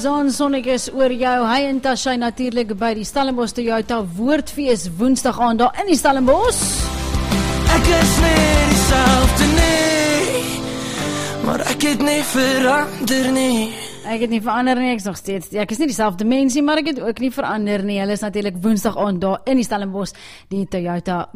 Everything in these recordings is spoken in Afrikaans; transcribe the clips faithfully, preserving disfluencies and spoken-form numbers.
Amazon sonnetjies oor jou. Hy en Tashay natuurlik by die Stellenbosch Toyota Woordfees Woensdag aand daar in die Stellenbosch. Ek is nie dieselfde nie, maar ek het nie verander nie. Ek het nie verander nie, ek is nog steeds, ek is nie dieselfde mensie, maar ek het ook nie verander nie. Hulle is natuurlik Woensdag aand daar in die Stellenbosch, die Toyota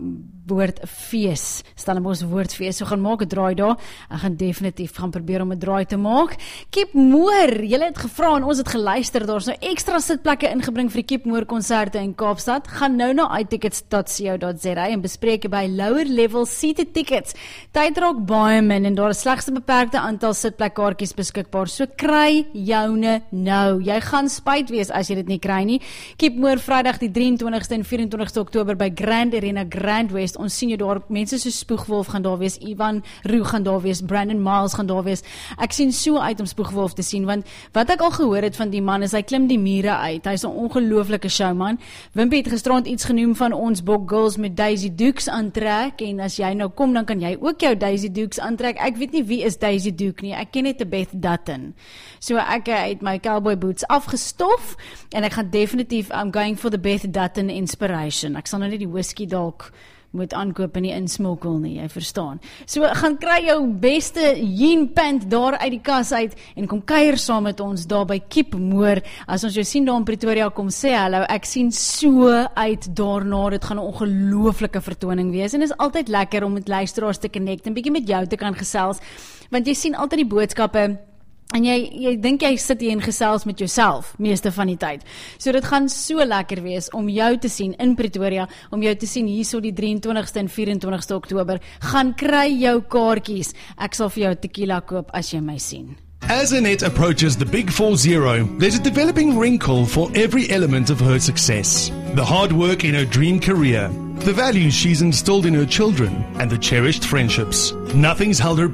Woordfees, Stellenbosch Woordfees. So gaan maak 'n draai daar. Ek gaan definitief gaan probeer om 'n draai te maak. Kip Moor, julle het gevra en ons het geluister, daar's nou ekstra sitplekke ingebring vir die Kip Moor konserte in Kaapstad. Gaan nou na itickets dot co dot za en bespreek by lower level seated tickets. Tyd raak baie min en daar is slegs 'n beperkte aantal sitplekkaartjies beskikbaar. So kry joune nou. Jy gaan spyt wees as jy dit nie kry nie. Kip Moor Vrydag die drie en twintigste en vyf en twintigste Oktober by Grand Arena Grand West. Ons sien jou daar, mense so Spoegwolf gaan daar wees, Ivan Roo gaan daar wees, Brandon Miles gaan daar wees. Ek sien so uit om Spoegwolf te sien, want wat ek al gehoor het van die man is, hy klim die mure uit. Hy's 'n ongelooflike showman. Wimpie het gisterand iets genoem van ons Bok Girls met Daisy Dukes aantrek, en as jy nou kom, dan kan jy ook jou Daisy Dukes aantrek. Ek weet nie wie is Daisy Duke nie, ek ken net 'n Beth Dutton. So ek het my cowboy boots afgestof, en ek gaan definitief, I'm going for the Beth Dutton inspiration. Ek sal nou net die whisky dalk moet aankoop en nie insmokkel nie, jy verstaan. So gaan kry jou beste jean pant daar uit die kas uit en kom kuier saam met ons daar by Kip Moor. As ons jou sien daar in Pretoria, kom sê hallo. Ek sien so uit daarna. Dit gaan 'n ongelooflike vertoning wees en is altyd lekker om met luisteraars te connect en bietjie met jou te kan gesels, want jy sien altyd die boodskappe en jy, jy dink jy sit hier en gesels met jouself, meeste van die tyd. So dit gaan so lekker wees om jou te sien in Pretoria, om jou te sien hier so die drie en twintigste en vyf en twintigste Oktober. Gaan kry jou kaartjies. Ek sal vir jou tequila koop as jy my sien. As Annette approaches the Big Four Zero, there's a developing wrinkle for every element of her success. The hard work in her dream career, the values she's instilled in her children, and the cherished friendships. Nothing's held her